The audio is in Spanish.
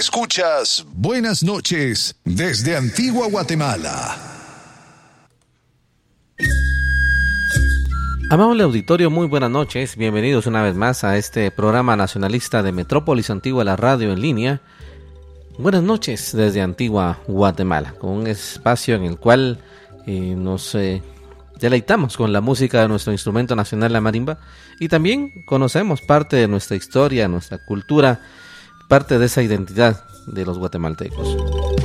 Escuchas Buenas noches desde Antigua Guatemala. Amable auditorio, muy buenas noches. Bienvenidos una vez más a este programa nacionalista de Metrópolis Antigua, la radio en línea. Buenas noches desde Antigua Guatemala, con un espacio en el cual nos deleitamos con la música de nuestro instrumento nacional, la marimba, y también conocemos parte de nuestra historia, nuestra cultura, parte de esa identidad de los guatemaltecos.